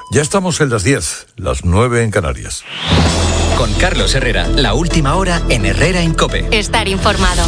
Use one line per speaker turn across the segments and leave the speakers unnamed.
Ya estamos en las 10, las 9 en Canarias.
Con Carlos Herrera, la última hora en Herrera en COPE.
Estar informado.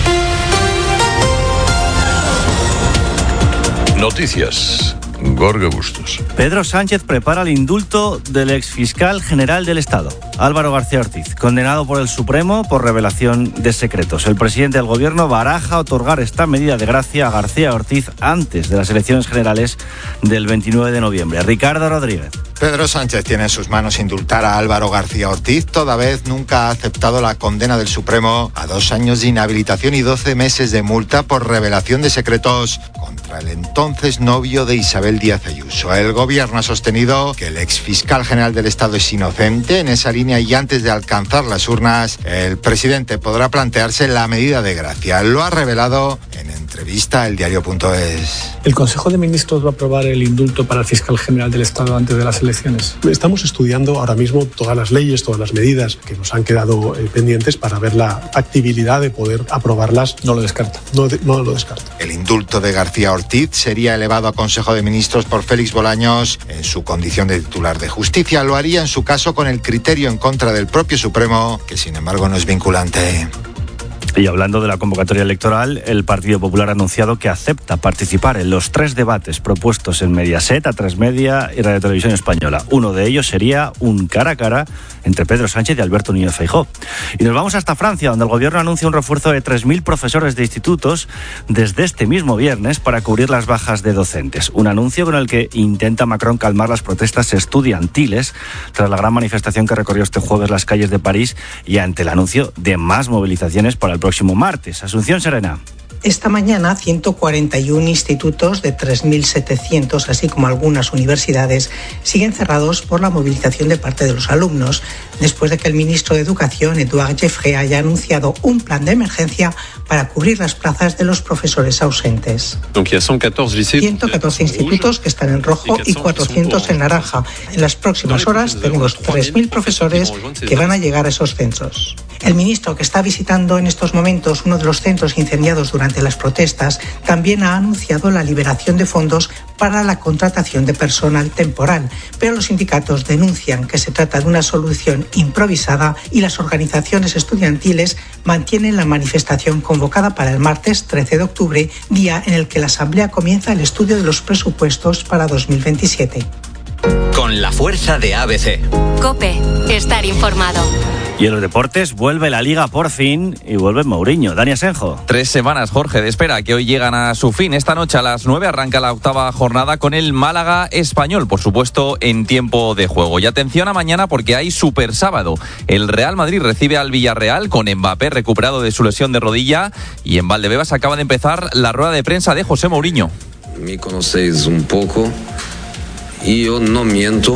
Noticias. Gorge Bustos.
Pedro Sánchez prepara el indulto del exfiscal general del Estado, Álvaro García Ortiz, condenado por el Supremo por revelación de secretos. El presidente del Gobierno baraja otorgar esta medida de gracia a García Ortiz antes de las elecciones generales del 29 de noviembre. Ricardo Rodríguez.
Pedro Sánchez tiene en sus manos indultar a Álvaro García Ortiz, toda vez nunca ha aceptado la condena del Supremo a 2 años de inhabilitación y 12 meses de multa por revelación de secretos contra el entonces novio de Isabel Díaz Ayuso. El Gobierno ha sostenido que el exfiscal general del Estado es inocente. En esa línea, y antes de alcanzar las urnas, el presidente podrá plantearse la medida de gracia. Lo ha revelado en entrevista a eldiario.es.
¿El Consejo de Ministros va a aprobar el indulto para el fiscal general del Estado antes de las elecciones?
Estamos estudiando ahora mismo todas las leyes, todas las medidas que nos han quedado pendientes para ver la factibilidad de poder aprobarlas.
No lo descarta.
No lo descarto.
El indulto de García Ortiz sería elevado a Consejo de Ministros por Félix Bolaños en su condición de titular de Justicia. Lo haría en su caso con el criterio en contra del propio Supremo, que sin embargo no es vinculante.
Y hablando de la convocatoria electoral, el Partido Popular ha anunciado que acepta participar en los 3 debates propuestos en Mediaset, A3 Media y Radio Televisión Española. Uno de ellos sería un cara a cara entre Pedro Sánchez y Alberto Núñez Feijóo. Y nos vamos hasta Francia, donde el Gobierno anuncia un refuerzo de 3.000 profesores de institutos desde este mismo viernes para cubrir las bajas de docentes. Un anuncio con el que intenta Macron calmar las protestas estudiantiles tras la gran manifestación que recorrió este jueves las calles de París y ante el anuncio de más movilizaciones para el próximo martes. Asunción Serena.
Esta mañana, 141 institutos de 3.700, así como algunas universidades, siguen cerrados por la movilización de parte de los alumnos, después de que el ministro de Educación, Édouard Geoffroy, haya anunciado un plan de emergencia para cubrir las plazas de los profesores ausentes. 114 institutos que están en rojo y 400 en naranja. En las próximas horas tenemos 3.000 profesores que van a llegar a esos centros. El ministro, que está visitando en estos momentos uno de los centros incendiados durante las protestas, también ha anunciado la liberación de fondos para la contratación de personal temporal, pero los sindicatos denuncian que se trata de una solución improvisada y las organizaciones estudiantiles mantienen la manifestación convocada para el martes 13 de octubre, día en el que la Asamblea comienza el estudio de los presupuestos para 2027.
Con la fuerza de ABC.
COPE. Estar informado.
Y en los deportes vuelve la Liga por fin y vuelve Mourinho. Dani Asenjo.
3 semanas, Jorge, de espera que hoy llegan a su fin. Esta noche a las 9 arranca la 8ª jornada con el Málaga Español, por supuesto en tiempo de juego. Y atención a mañana porque hay super sábado. El Real Madrid recibe al Villarreal con Mbappé recuperado de su lesión de rodilla y en Valdebebas acaba de empezar la rueda de prensa de José Mourinho.
Me conocéis un poco y yo no miento.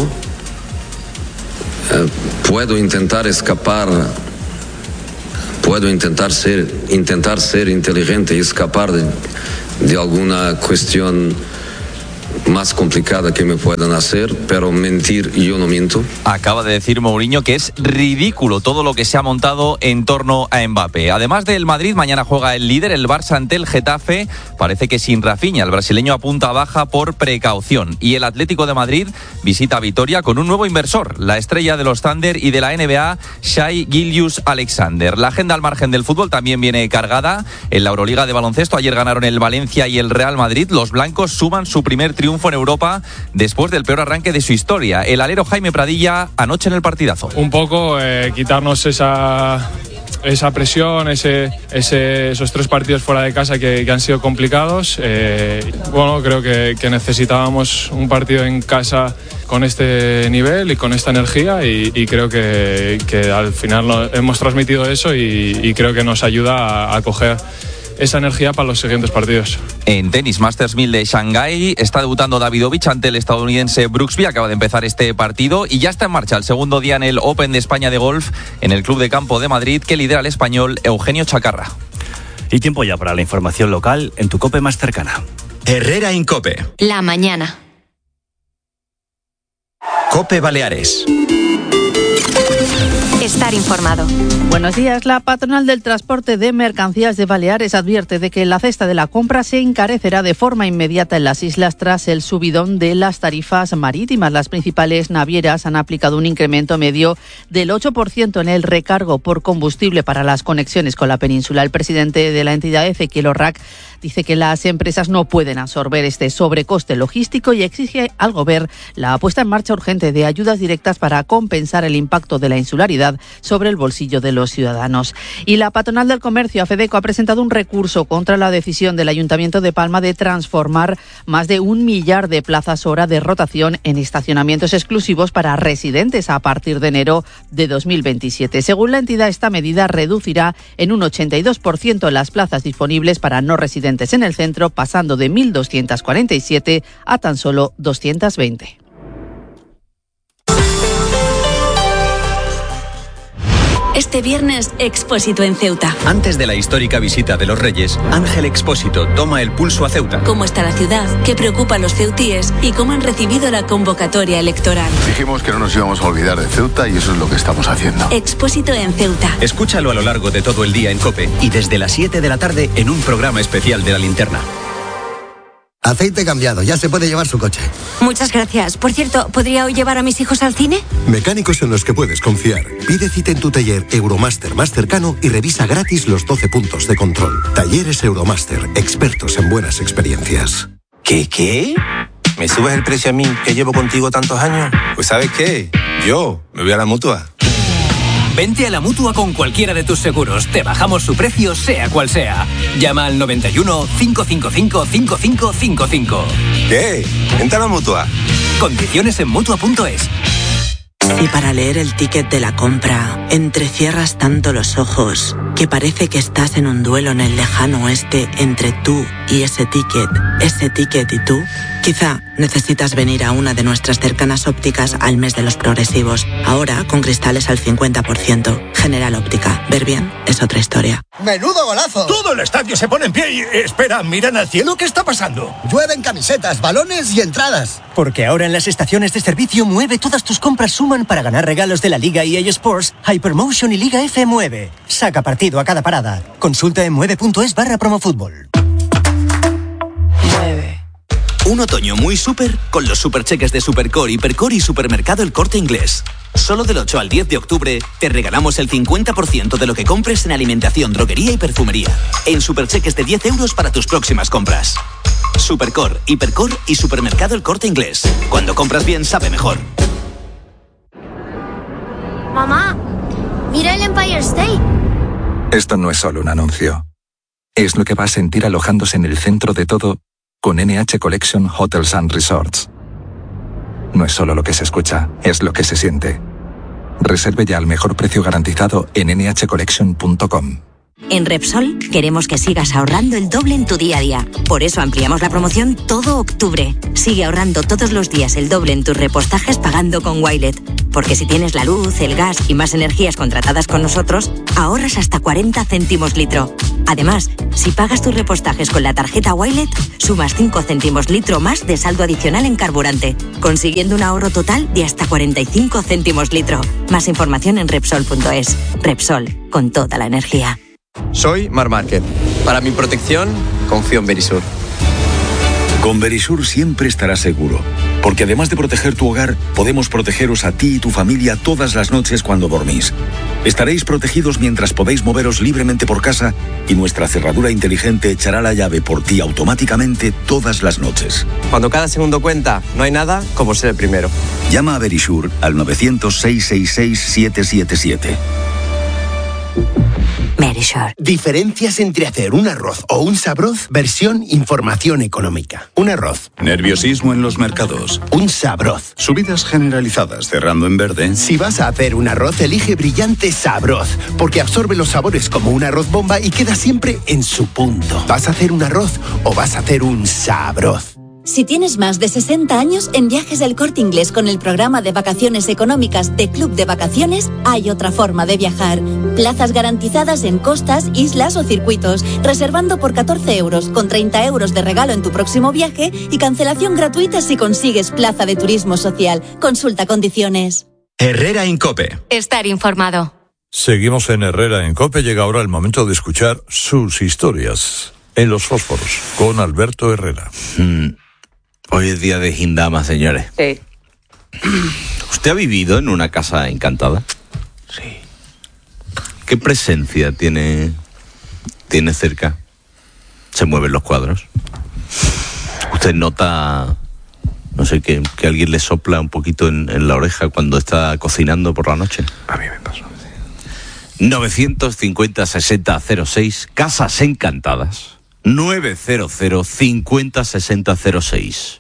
Puedo intentar escapar, puedo intentar ser inteligente y escapar de alguna cuestión más complicada que me puedan hacer, pero mentir yo no miento.
Acaba de decir Mourinho que es ridículo todo lo que se ha montado en torno a Mbappé. Además del Madrid, mañana juega el líder, el Barça, ante el Getafe. Parece que sin Rafinha, el brasileño apunta a baja por precaución. Y el Atlético de Madrid visita Vitoria con un nuevo inversor, la estrella de los Thunder y de la NBA, Shai Gilgeous-Alexander. La agenda al margen del fútbol también viene cargada. En la Euroliga de baloncesto ayer ganaron el Valencia y el Real Madrid. Los blancos suman su primer triunfo en Europa después del peor arranque de su historia. El alero Jaime Pradilla anoche en el partidazo.
Un poco quitarnos esa presión, esos 3 partidos fuera de casa que han sido complicados. Creo que necesitábamos un partido en casa con este nivel y con esta energía y creo que al final hemos transmitido eso y creo que nos ayuda a coger esa energía para los siguientes partidos.
En tenis, Masters 1000 de Shanghái, está debutando Davidovich ante el estadounidense Brooksby. Acaba de empezar este partido y ya está en marcha el segundo día en el Open de España de golf en el Club de Campo de Madrid, que lidera el español Eugenio Chacarra.
Y tiempo ya para la información local en tu COPE más cercana.
Herrera en COPE.
La mañana.
COPE Baleares.
Estar informado.
Buenos días. La patronal del transporte de mercancías de Baleares advierte de que la cesta de la compra se encarecerá de forma inmediata en las islas tras el subidón de las tarifas marítimas. Las principales navieras han aplicado un incremento medio del 8% en el recargo por combustible para las conexiones con la península. El presidente de la entidad, Ezequiel Orrac, dice que las empresas no pueden absorber este sobrecoste logístico y exige al Gobierno la puesta en marcha urgente de ayudas directas para compensar el impacto de la insularidad sobre el bolsillo de los ciudadanos. Y la patronal del comercio, AFEDECO, ha presentado un recurso contra la decisión del Ayuntamiento de Palma de transformar más de 1 millar de plazas hora de rotación en estacionamientos exclusivos para residentes a partir de enero de 2027. Según la entidad, esta medida reducirá en un 82% las plazas disponibles para no residentes en el centro, pasando de 1.247 a tan solo 220.
Este viernes, Expósito en Ceuta.
Antes de la histórica visita de los Reyes, Ángel Expósito toma el pulso a Ceuta.
¿Cómo está la ciudad? ¿Qué preocupa a los ceutíes? ¿Y cómo han recibido la convocatoria electoral?
Dijimos que no nos íbamos a olvidar de Ceuta y eso es lo que estamos haciendo.
Expósito en Ceuta.
Escúchalo a lo largo de todo el día en COPE y desde las 7 de la tarde en un programa especial de La Linterna.
Aceite cambiado, ya se puede llevar su coche.
Muchas gracias. Por cierto, ¿podría hoy llevar a mis hijos al cine?
Mecánicos en los que puedes confiar. Pide cita en tu taller Euromaster más cercano y revisa gratis los 12 puntos de control. Talleres Euromaster, expertos en buenas experiencias.
¿Qué? ¿Me subes el precio a mí, que llevo contigo tantos años? Pues ¿sabes qué? Yo me voy a la Mutua.
Vente a la Mutua con cualquiera de tus seguros. Te bajamos su precio, sea cual sea. Llama al 91 555 5555.
¿Qué? Vente a la Mutua.
Condiciones en Mutua.es.
Si para leer el ticket de la compra entrecierras tanto los ojos que parece que estás en un duelo en el lejano oeste entre tú y ese ticket y tú, quizá necesitas venir a una de nuestras cercanas ópticas al mes de los progresivos. Ahora con cristales al 50%. General Óptica. Ver bien es otra historia.
¡Menudo golazo!
Todo el estadio se pone en pie y... Espera, miran al cielo, ¿qué está pasando?
Llueven camisetas, balones y entradas.
Porque ahora en las estaciones de servicio Mueve todas tus compras suman para ganar regalos de la Liga EA Sports, Hypermotion y Liga F Mueve. Saca partido a cada parada. Consulta en mueve.es/promofútbol.
Un otoño muy súper con los supercheques de Supercore, Hipercore y Supermercado El Corte Inglés. Solo del 8 al 10 de octubre te regalamos el 50% de lo que compres en alimentación, droguería y perfumería. En supercheques de 10 euros para tus próximas compras. Supercore, Hipercore y Supermercado El Corte Inglés. Cuando compras bien, sabe mejor.
Mamá, mira el Empire State.
Esto no es solo un anuncio. Es lo que va a sentir alojándose en el centro de todo con NH Collection Hotels and Resorts. No es solo lo que se escucha, es lo que se siente. Reserve ya al mejor precio garantizado en nhcollection.com.
En Repsol queremos que sigas ahorrando el doble en tu día a día. Por eso ampliamos la promoción todo octubre. Sigue ahorrando todos los días el doble en tus repostajes pagando con Wilet. Porque si tienes la luz, el gas y más energías contratadas con nosotros, ahorras hasta 40 céntimos litro. Además, si pagas tus repostajes con la tarjeta Wilet, sumas 5 céntimos litro más de saldo adicional en carburante, consiguiendo un ahorro total de hasta 45 céntimos litro. Más información en Repsol.es. Repsol, con toda la energía.
Soy Mar Márquez. Para mi protección, confío en Verisur.
Con Verisur siempre estarás seguro, porque además de proteger tu hogar, podemos protegeros a ti y tu familia todas las noches cuando dormís. Estaréis protegidos mientras podéis moveros libremente por casa y nuestra cerradura inteligente echará la llave por ti automáticamente todas las noches.
Cuando cada segundo cuenta, no hay nada como ser el primero.
Llama a Verisur al 900-666-777.
Verisur.
Diferencias entre hacer un arroz o un sabroz, versión información económica. Un arroz.
Nerviosismo en los mercados.
Un sabroz.
Subidas generalizadas cerrando en verde.
Si vas a hacer un arroz, elige Brillante Sabroz, porque absorbe los sabores como un arroz bomba y queda siempre en su punto. ¿Vas a hacer un arroz o vas a hacer un sabroz?
Si tienes más de 60 años, en Viajes del Corte Inglés con el programa de vacaciones económicas de Club de Vacaciones, hay otra forma de viajar. Plazas garantizadas en costas, islas o circuitos, reservando por 14 euros, con 30 euros de regalo en tu próximo viaje y cancelación gratuita si consigues plaza de turismo social. Consulta condiciones.
Herrera en COPE.
Estar informado.
Seguimos en Herrera en COPE. Llega ahora el momento de escuchar sus historias en Los Fósforos con Alberto Herrera.
Hoy es día de Gindama, señores.
Sí.
¿Usted ha vivido en una casa encantada? Sí. ¿Qué presencia tiene cerca? ¿Se mueven los cuadros? ¿Usted nota, no sé, que alguien le sopla un poquito en la oreja cuando está cocinando por la noche?
A mí me pasó.
950-60-06, Casas Encantadas. 900-50-60-06.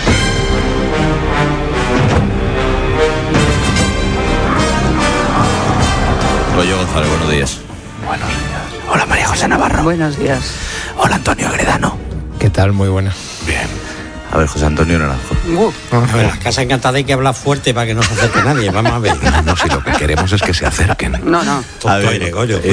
Rollo González, buenos días.
Buenos días.
Hola, María José Navarro.
Buenos días.
Hola, Antonio Agredano.
¿Qué tal? Muy buena.
Bien. A ver, José Antonio Naranjo.
A ver, las casas encantadas hay que hablar fuerte para que no se acerque nadie. Vamos a ver.
No, si lo que queremos es que se acerquen.
No.
A ver,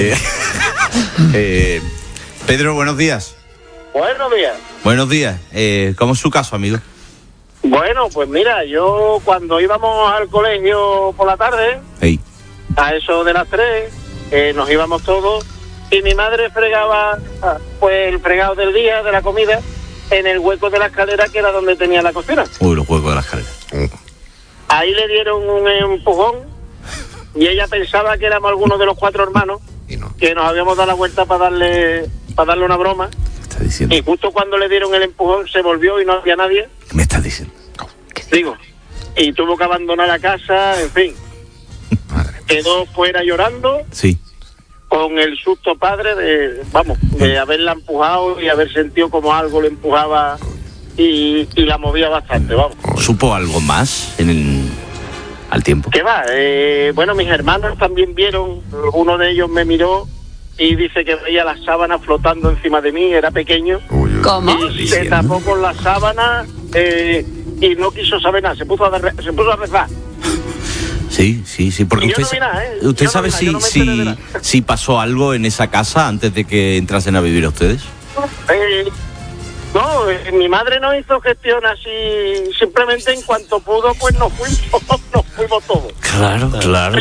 Pedro, buenos días.
Buenos días.
Buenos días. ¿Cómo es su caso, amigo?
Bueno, pues mira, yo cuando íbamos al colegio por la tarde, a eso de las 3, nos íbamos todos y mi madre fregaba pues el fregado del día, de la comida, en el hueco de la escalera que era donde tenía la cocina.
Uy, los huecos de la escalera.
Ahí le dieron un empujón y ella pensaba que éramos algunos de los 4 hermanos que nos habíamos dado la vuelta para darle una broma.
¿Qué diciendo?
Y justo cuando le dieron el empujón se volvió y no había nadie.
¿Qué me estás diciendo?
Digo, y tuvo que abandonar la casa, en fin. Quedó fuera llorando.
Sí.
Con el susto padre de haberla empujado y haber sentido como algo le empujaba y la movía bastante, vamos.
¿Supo algo más al tiempo?
¿Qué va? Bueno, mis hermanos también vieron, uno de ellos me miró y dice que veía las sábanas flotando encima de mí, era pequeño.
¿Cómo?
Y se tapó con las sábanas y no quiso saber nada, se puso a rezar.
Sí, porque usted sabe si pasó algo en esa casa antes de que entrasen a vivir a ustedes.
No, mi madre no hizo gestión así, simplemente en cuanto pudo, pues nos fuimos todos.
Claro.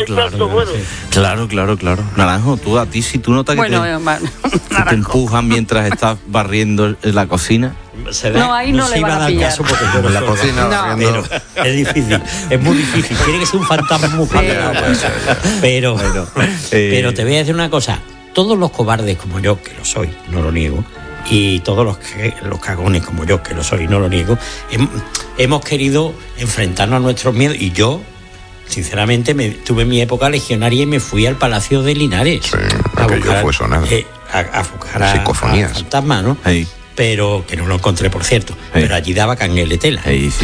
Naranjo, a ti si tú notas que te empujan mientras estás barriendo en la cocina.
No, ahí no le van a pillar.
En la cocina,
pero es difícil, es muy difícil. Tiene que ser un fantasma muy fuerte. Pero te voy a decir una cosa. Todos los cobardes como yo, que lo soy, no lo niego, y todos los cagones como yo, que lo soy, no lo niego, hemos querido enfrentarnos a nuestros miedos. Y yo, sinceramente, tuve mi época legionaria y me fui al Palacio de Linares a buscar a fantasmas, ¿no? Pero que no lo encontré, por cierto. Pero allí daba cangueletela.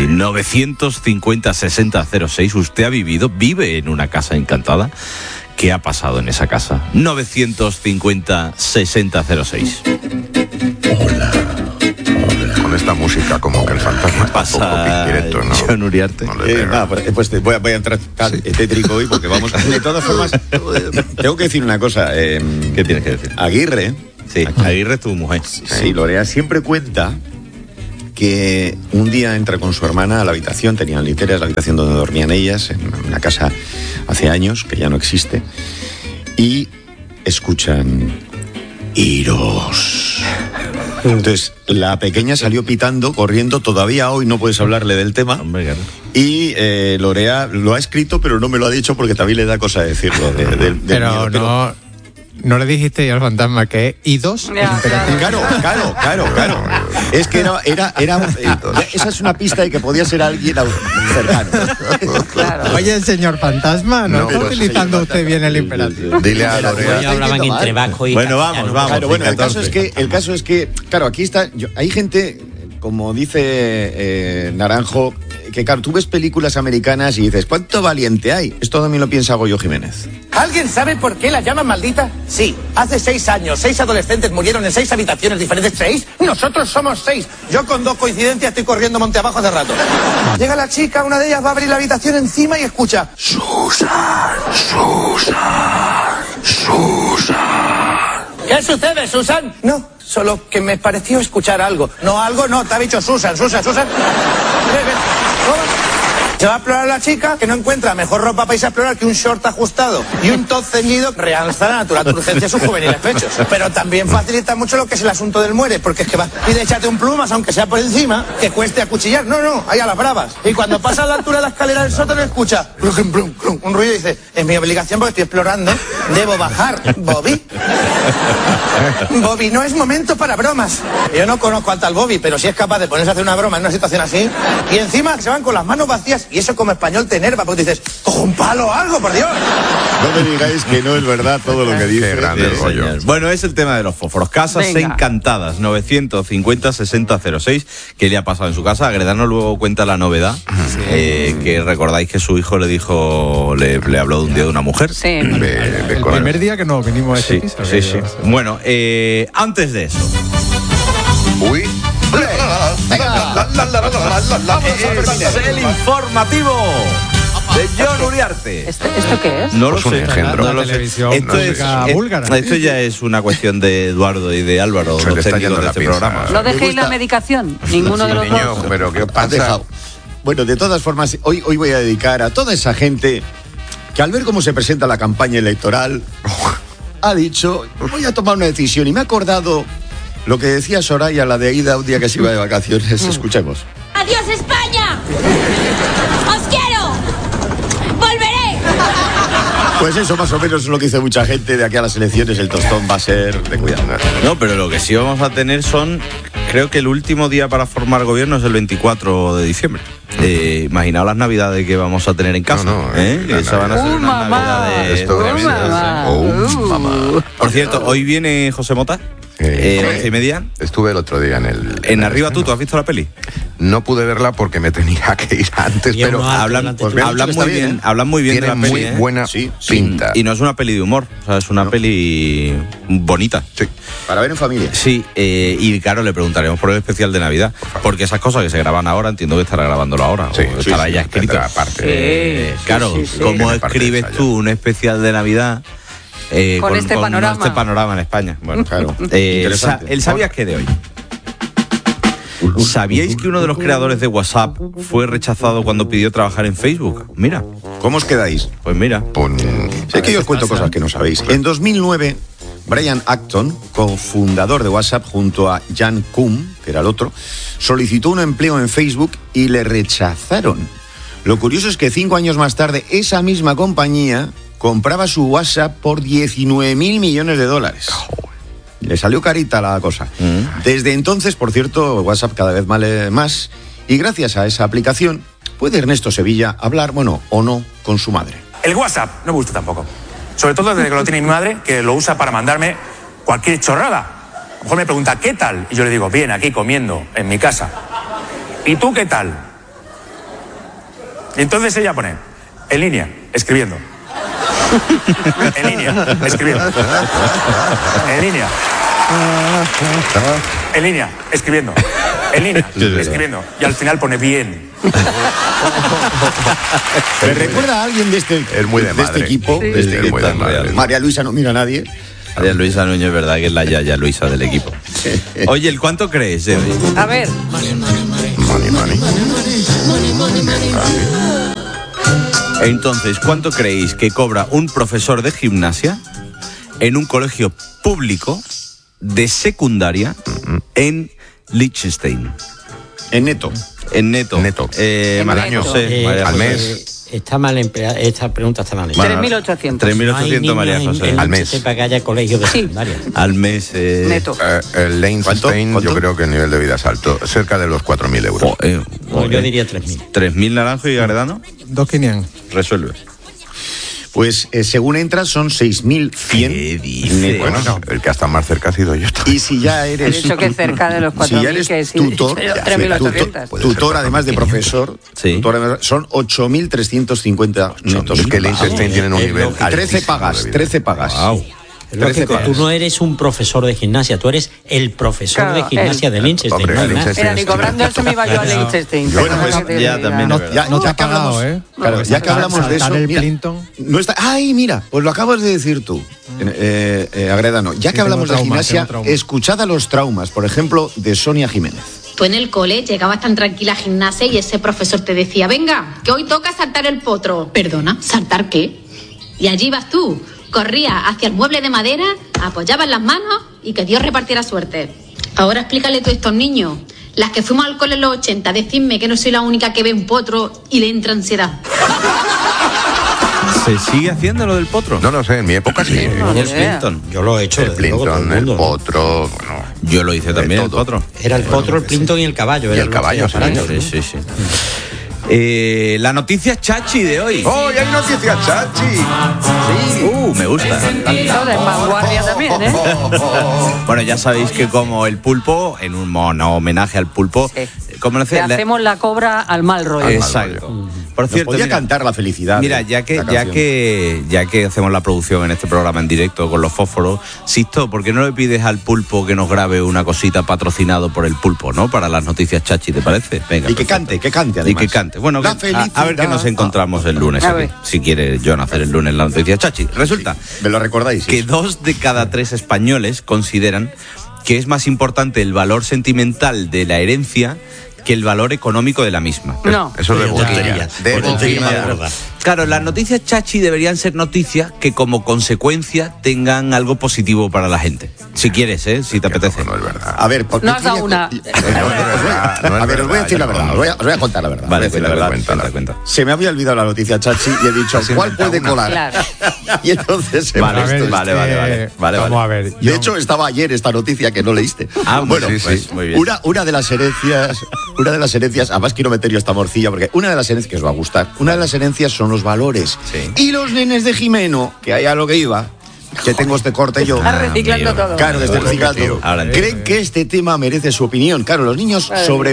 950-60-06. ¿Usted vive en una casa encantada? ¿Qué ha pasado en esa casa? 950-60-06.
Hola. Con esta música como que el fantasma está un poco pizquireto, ¿no?
John Uriarte.
Pues voy a entrar tétrico hoy porque vamos a... De todas formas, tengo que decir una cosa.
¿Qué tienes que decir?
Aguirre...
Sí, Aguirre es tu mujer.
Sí, Lorea siempre cuenta que un día entra con su hermana a la habitación, tenían literas, la habitación donde dormían ellas, en una casa hace años, que ya no existe, y escuchan... iros. Entonces, la pequeña salió pitando, corriendo, todavía hoy no puedes hablarle del tema. Y Lorea lo ha escrito, pero no me lo ha dicho porque también le da cosa decirlo.
Pero no le dijiste al fantasma que es idos.
Claro. Es que era esa es una pista de que podía ser alguien cercano.
Claro. Oye, señor fantasma, ¿no está utilizando usted bien el imperativo?
Dile a Lorea.
Hablaban entre vasco y
bueno, vamos. Claro, bueno, el caso es que, claro, aquí está. Hay gente, como dice Naranjo, que claro, tú ves películas americanas y dices, ¿cuánto valiente hay? Esto también lo piensa Goyo Jiménez.
¿Alguien sabe por qué la llaman maldita? Sí, hace 6 años, 6 adolescentes murieron en 6 habitaciones diferentes. ¿6? Nosotros somos 6. Yo con 2 coincidencias estoy corriendo monte abajo hace rato. Llega la chica, una de ellas va a abrir la habitación encima y escucha: Susan. ¿Qué sucede, Susan? No, solo que me pareció escuchar algo. No, te ha dicho Susan. Se va a explorar la chica, que no encuentra mejor ropa para irse a explorar que un short ajustado y un top ceñido, realza la natural urgencia de sus juveniles pechos. Pero también facilita mucho lo que es el asunto del muere, porque es que va, pide échate un plumas, aunque sea por encima, que cueste acuchillar. No, ahí a las bravas. Y cuando pasa a la altura de la escalera del sótano, escucha un ruido y dice, es mi obligación porque estoy explorando, debo bajar. Bobby, no es momento para bromas. Yo no conozco al tal Bobby, pero si es capaz de ponerse a hacer una broma en una situación así, y encima se van con las manos vacías, y eso como español te enerva, porque dices, cojo un palo o algo, por Dios.
No me digáis que no es verdad todo lo que dice.
Grande rollo. Bueno, es el tema de los fósforos. Casas encantadas, 950-6006. ¿Qué le ha pasado en su casa? Agredano luego cuenta la novedad, que recordáis que su hijo le dijo, le habló de un día de una mujer.
Sí.
El primer día que nos vinimos a este piso.
Sí. Bueno, antes de eso.
Uy.
Es el informativo de Jon Uriarte.
¿Esto qué es?
No lo
sé.
No lo sé. Esto ya es una cuestión de Eduardo y de Álvaro, los técnicos de este programa.
¿No dejéis la medicación? Ninguno de los dos.
Pero ¿qué pasa?
Bueno, de todas formas, hoy voy a dedicar a toda esa gente que al ver cómo se presenta la campaña electoral ha dicho, voy a tomar una decisión, y me he acordado lo que decía Soraya, la de Aida, un día que se iba de vacaciones. Escuchemos.
¡Adiós, España! ¡Os quiero! ¡Volveré!
Pues eso más o menos es lo que dice mucha gente. De aquí a las elecciones el tostón va a ser de cuidado.
No, pero lo que sí vamos a tener son, creo que el último día para formar gobierno es el 24 de diciembre. Imaginaos las navidades que vamos a tener en casa. Esas van a ser unas navidades tremendas. Por cierto, hoy viene José Mota. 11:30.
Estuve el otro día
en Arriba Tú. ¿Tú has visto la peli?
No pude verla porque me tenía que ir antes, pero
hablan muy bien de la peli.
Tiene muy buena pinta.
Y no es una peli de humor, o sea, es una peli bonita.
Sí.
Para ver en familia.
Sí, y claro, le preguntaremos por el especial de Navidad, porque esas cosas que se graban ahora, entiendo que estará grabándolo ahora, o estará ya escrito. Claro, ¿cómo escribes tú un especial de Navidad?
Con este
panorama en España. Bueno, claro. ¿El sabías qué de hoy? ¿Sabíais que uno de los creadores de WhatsApp fue rechazado cuando pidió trabajar en Facebook? Mira.
¿Cómo os quedáis?
Pues mira.
Sé que yo os cuento cosas que no sabéis. En 2009, Brian Acton, cofundador de WhatsApp, junto a Jan Koum, que era el otro, solicitó un empleo en Facebook y le rechazaron. Lo curioso es que 5 años más tarde, esa misma compañía compraba su WhatsApp por $19.000 millones. Le salió carita la cosa. Desde entonces, por cierto, WhatsApp cada vez vale más, y gracias a esa aplicación puede Ernesto Sevilla hablar, bueno, o no, con su madre.
El WhatsApp no me gusta tampoco. Sobre todo desde que lo tiene mi madre, que lo usa para mandarme cualquier chorrada. A lo mejor me pregunta, ¿qué tal? Y yo le digo, bien, aquí comiendo, en mi casa. ¿Y tú qué tal? Y entonces ella pone, en línea, escribiendo. En línea, escribiendo. En línea. En línea, escribiendo. En línea, escribiendo. Y al final pone bien.
¿Me recuerda a alguien de este equipo?
Sí. Es muy de madre.
María Luisa no mira a nadie.
María Luisa Núñez, verdad que es la Yaya Luisa del equipo. Oye, ¿el cuánto crees?
A ver.
Entonces, ¿cuánto creéis que cobra un profesor de gimnasia en un colegio público de secundaria en Liechtenstein?
En neto.
María José,
al mes.
Está mal empleada, esta pregunta está mal.
3.800.
3.800, María José.
Al mes.
Para que haya colegios de secundaria.
Al mes.
Neto.
El Liechtenstein, yo creo que el nivel de vida es alto, cerca de los 4.000 euros.
Yo diría 3.000.
3.000 Naranjo y Agredano.
2.500.
Resuelve.
Pues según entras son 6.100.
¿Qué dice?
Bueno, el que está más cerca ha sido yo.
Y si ya eres...
He dicho que cerca de los 4.000,
si ya eres
que sí,
tutor,
3.800.
tutor además de profesor, tutor, son 8.350 netos.
Es que el Liechtenstein tienen un nivel
13 pagas.
Wow. Tú no eres un profesor de gimnasia, tú eres el profesor de gimnasia de Liechtenstein.
Mira, ni cobrando eso me iba yo a Liechtenstein.
Bueno, pues
ya también.
No te ha pagado,
Claro, ya que hablamos de eso, mira, no está. ¡Ay, mira! Pues lo acabas de decir tú, Agredano. Ya que hablamos de gimnasia, escuchad a los traumas, por ejemplo, de Sonia Jiménez.
Tú en el cole llegabas tan tranquila a gimnasia y ese profesor te decía, venga, que hoy toca saltar el potro. ¿Perdona? ¿Saltar qué? Y allí vas tú, corrías hacia el mueble de madera, apoyabas las manos y que Dios repartiera suerte. Ahora explícale tú a estos niños, las que fuimos al cole en los 80, decidme que no soy la única que ve un potro y le entra ansiedad.
¿Se sigue haciendo lo del potro?
No lo sé, en mi época sí.
El Plinton. Yo lo he hecho.
El Plinton, el potro, bueno.
Yo lo hice también, el potro.
Era el potro, el Plinton y el caballo.
Y el caballo,
sí. La noticia chachi de hoy.
¡Oh, ya hay noticia chachi!
Sí. Me gusta.
De vanguardia también, ¿eh?
Bueno, ya sabéis que como el pulpo, en un homenaje al pulpo, ¿cómo lo
Le hacemos la cobra al mal rollo.
Exacto. Por cierto,
podía cantar la felicidad.
Mira, ya que hacemos la producción en este programa en directo con los fósforos, Sisto, ¿por qué no le pides al pulpo que nos grabe una cosita patrocinado por el pulpo, ¿no? Para las noticias chachi, ¿te parece? Venga.
Y que cante además.
Y que cante. Bueno, a ver que nos encontramos el lunes aquí, si quiere John hacer el lunes la noticia chachi. Resulta
me lo recordáis
que 2 de cada 3 españoles consideran que es más importante el valor sentimental de la herencia que el valor económico de la misma.
No.
Eso es de boquilla.
Claro, las noticias chachi deberían ser noticias que como consecuencia tengan algo positivo para la gente. Si quieres, si te apetece.
No es verdad.
A ver, porque
no has dado una.
A ver, os voy a decir la verdad. Os voy a contar la verdad.
Vale, cuenta.
Se me había olvidado la noticia chachi y he dicho, ¿cuál puede colar?
Claro.
Y entonces
Vale.
Vamos a ver.
De hecho, estaba ayer esta noticia que no leíste.
Bueno, pues muy bien.
Una de las herencias, además quiero meter yo esta morcilla porque una de las herencias que os va a gustar, una de las herencias son los valores.
Sí.
Y los nenes de Jimeno, que ahí a lo que iba, que tengo este corte yo.
Está reciclando todo.
Claro, que estoy reciclando. Creen que este tema merece su opinión. Claro, los niños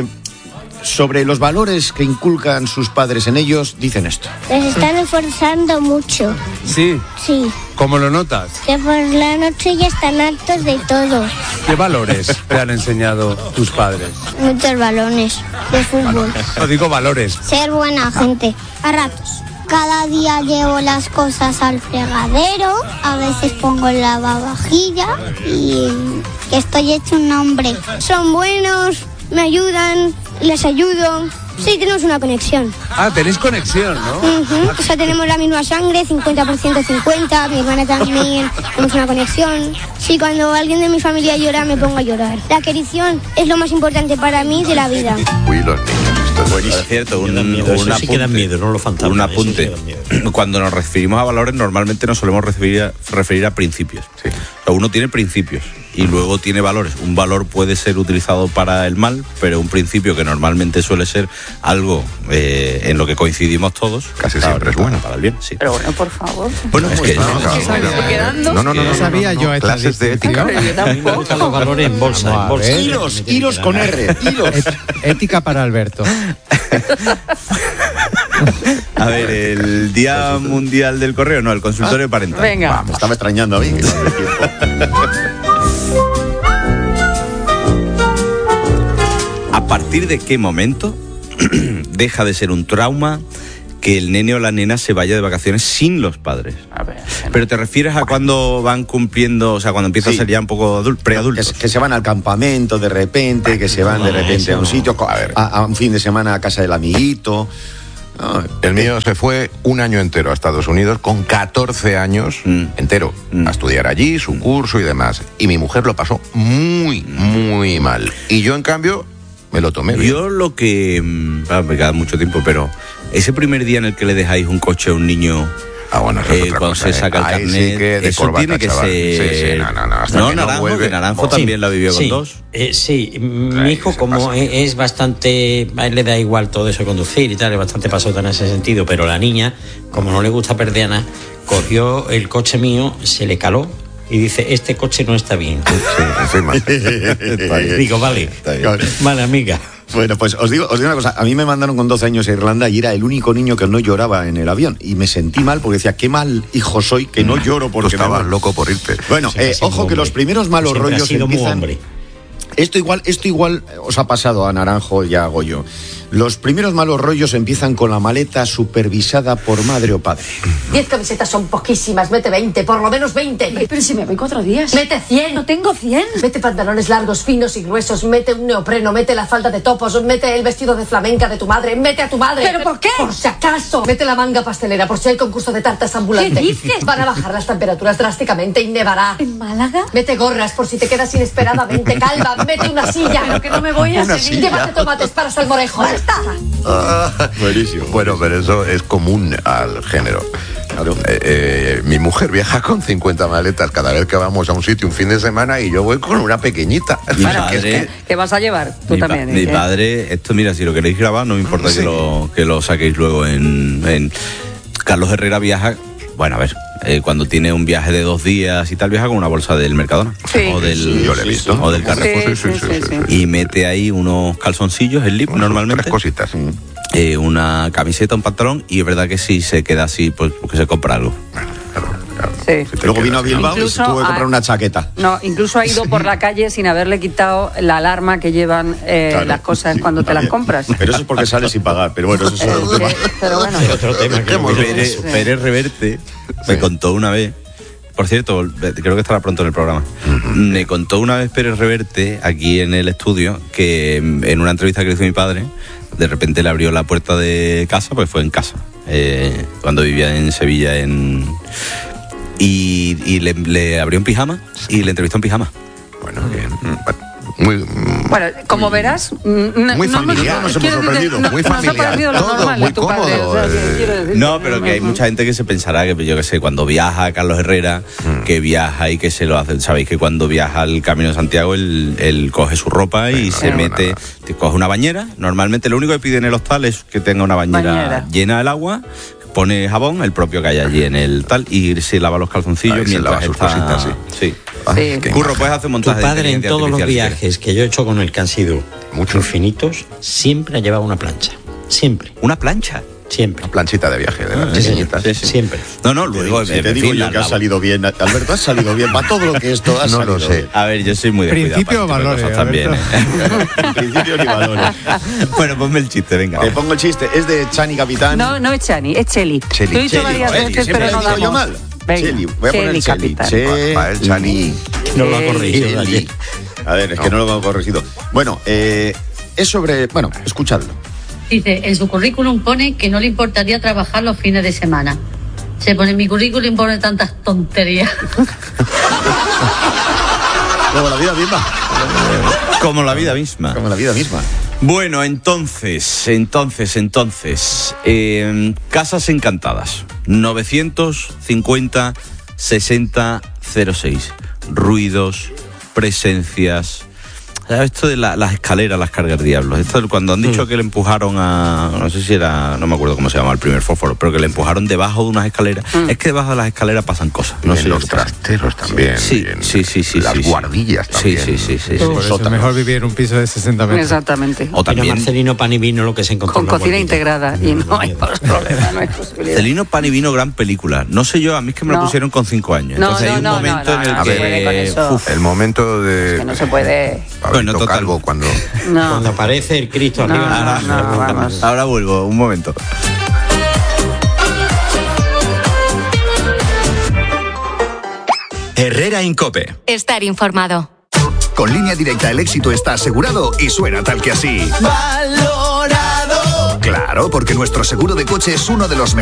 sobre los valores que inculcan sus padres en ellos, dicen esto.
Les están esforzando mucho.
¿Sí?
Sí.
¿Cómo lo notas?
Que por la noche ya están hartos de todo.
¿Qué valores te han enseñado tus padres?
Muchos balones de fútbol.
No digo valores.
Ser buena gente. A ratos. Cada día llevo las cosas al fregadero, a veces pongo el lavavajilla y estoy hecho un hombre. Son buenos, me ayudan, les ayudo. Sí, tenemos una conexión.
Ah, tenéis conexión, ¿no?
O sea, tenemos la misma sangre, 50% 50, mi hermana también, tenemos una conexión. Sí, cuando alguien de mi familia llora, me pongo a llorar. La querición es lo más importante para mí de la vida.
Uy, los niños, esto es buenísimo.
Es cierto, un
sí que dan miedo, no los fantasmas.
Un apunte. Cuando nos referimos a valores, normalmente nos solemos referir a principios.
Sí.
O sea, uno tiene principios y luego tiene valores. Un valor puede ser utilizado para el mal, pero un principio que normalmente suele ser algo en lo que coincidimos todos.
Casi siempre es bueno.
Para el bien, sí.
Pero bueno, por favor.
Bueno, es que...
No sabía yo esta
clases de ética.
A mí me gustan los valores en bolsa.
Hilos con R.
Ética para Alberto.
A ver, el Día Mundial del Correo, no, el consultorio parental.
Venga.
Me estaba extrañando a mí.
¿A partir de qué momento deja de ser un trauma que el nene o la nena se vaya de vacaciones sin los padres?
A ver.
Pero te refieres a cuando van cumpliendo, o sea, cuando empieza a ser ya un poco preadultos.
Que se van al campamento de repente, que se van de repente a un sitio, a un fin de semana a casa del amiguito.
El mío se fue un año entero a Estados Unidos con 14 años entero a estudiar allí, su curso y demás. Y mi mujer lo pasó muy, muy mal. Y yo, en cambio, me lo tomé bien.
Yo lo que... me queda mucho tiempo, pero ese primer día en el que le dejáis un coche a un niño...
bueno, eso es otra
cuando
cosa,
se saca el carnet,
sí que de
eso
corbata,
tiene que
chaval.
ser...
Sí, no, hasta
no,
que
Naranjo,
vuelve.
que Naranjo también la vivió con 2.
Sí, mi hijo como es bastante, a él le da igual todo eso de conducir y tal, es bastante pasota en ese sentido, pero la niña, como no le gusta perder a nada, cogió el coche mío, se le caló y dice, este coche no está bien.
Sí, encima.
Digo, vale, amiga.
Bueno, pues os digo una cosa, a mí me mandaron con 12 años a Irlanda y era el único niño que no lloraba en el avión y me sentí mal porque decía, qué mal hijo soy que no lloro porque
tú estabas loco por irte.
Bueno, ojo que los primeros malos rollos empiezan... Esto igual os ha pasado a Naranjo y a Goyo. Los primeros malos rollos empiezan con la maleta supervisada por madre o padre.
10 camisetas son poquísimas, mete 20, por lo menos 20.
Pero si me voy 4 días.
Mete 100.
No tengo 100.
Mete pantalones largos, finos y gruesos, mete un neopreno, mete la falda de topos, mete el vestido de flamenca de tu madre, mete a tu madre.
¿Pero por qué?
Por si acaso. Mete la manga pastelera, por si hay concurso de tartas ambulante.
¿Qué dices?
Van a bajar las temperaturas drásticamente y nevará.
¿En Málaga?
Mete gorras por si te quedas inesperadamente calva, mete una silla.
Pero que no me voy a seguir.
Llévate tomates para salmorejo. ¡Basta!
Buenísimo. Bueno, pero eso es común al género. Claro. Mi mujer viaja con 50 maletas cada vez que vamos a un sitio un fin de semana y yo voy con una pequeñita.
Mi padre,
¿Qué vas a llevar? Tú también.
Mi padre, esto mira, si lo queréis grabar, no me importa que lo saquéis luego en... Carlos Herrera viaja, bueno, a ver, cuando tiene un viaje de 2 días y tal, viaja con una bolsa del Mercadona.
Sí.
O del,
Sí, yo lo he visto.
O del Carrefour.
Sí.
Y mete ahí unos calzoncillos, el lip, normalmente.
3 cositas.
Una camiseta, un pantalón, y es verdad que si se queda así, pues porque se compra algo.
Sí.
Luego vino a Bilbao
Incluso
y se tuvo que comprar una chaqueta.
No, incluso ha ido por la calle sin haberle quitado la alarma que llevan las cosas cuando te las compras.
Pero eso es porque sale sin pagar, pero bueno, eso es otro tema.
Pero bueno.
Otro tema que
Pérez Reverte me contó una vez, por cierto, creo que estará pronto en el programa, me contó una vez Pérez Reverte aquí en el estudio que en una entrevista que le hizo mi padre, de repente le abrió la puerta de casa, pues fue en casa, cuando vivía en Sevilla, y le abrió en pijama y le entrevistó en pijama.
Bueno, bien. Muy,
bueno, como verás,
muy familiar, nos hemos sorprendido. Muy familiar, todo muy cómodo.
No, pero que hay mucha gente que se pensará que, yo qué sé, cuando viaja Carlos Herrera, que viaja y que se lo hace. Sabéis que cuando viaja al Camino de Santiago, él coge su ropa y se mete, coge una bañera. Normalmente lo único que pide en el hostal es que tenga una bañera llena del agua, pone jabón, el propio que hay allí en el tal, y se lava los calzoncillos mientras
sus
está...
cositas, sí.
Curro, puedes hacer montaje.
Tu padre en todos los viajes que yo he hecho con él, que han sido muchos finitos, siempre ha llevado una plancha. Siempre.
¿Una plancha?
Siempre.
Una planchita de viaje, de las
pequeñitas. Siempre.
No, luego...
Si te digo yo que ha salido bien, Alberto, has salido bien. Para todo lo que esto ha salido.
No lo sé.
Bien.
A ver, yo soy muy descuidado.
Principio o valores,
también.
Principio ni valores.
Bueno, ponme el chiste, venga.
Te pongo el chiste. Es de Chani Capitán.
No es Chani, es Cheli. Lo he dicho varias veces, pero no damos.
Yo mal.
Venga,
Cheli, voy a poner Cheli.
Para el Chani.
No lo ha corregido ayer.
A ver, es que no lo hemos corregido. Bueno, es sobre... Bueno, escuchadlo.
Dice, en su currículum pone que no le importaría trabajar los fines de semana. Se pone en mi currículum, pone tantas tonterías.
Como la vida misma.
Como la vida misma.
Como la vida misma.
Bueno, entonces, Casas Encantadas, 950 60 06. Ruidos, presencias. Esto de las escaleras, las cargas diablos. Esto cuando han dicho que le empujaron a... No sé si era... No me acuerdo cómo se llama el primer fósforo, pero que le empujaron debajo de unas escaleras. Es que debajo de las escaleras pasan cosas.
No sé, los trasteros también.
Sí.
Las guardillas también.
Sí.
Por eso es mejor vivir en un piso de 60 metros.
Exactamente.
O también
Marcelino Pan y Vino, lo que se encontró
con cocina integrada y no hay problema, no hay posibilidad.
Celino Pan y Vino, gran película. No sé yo, a mí es que me lo pusieron con 5 años.
No,
entonces hay un momento en el que...
el momento de...
Que no se puede...
Bueno, total.
Cuando aparece el Cristo arriba.
Ahora vuelvo, un momento.
Herrera Incope.
Estar informado.
Con Línea Directa el éxito está asegurado y suena tal que así.
Valorado.
Claro, porque nuestro seguro de coche es uno de los mejores.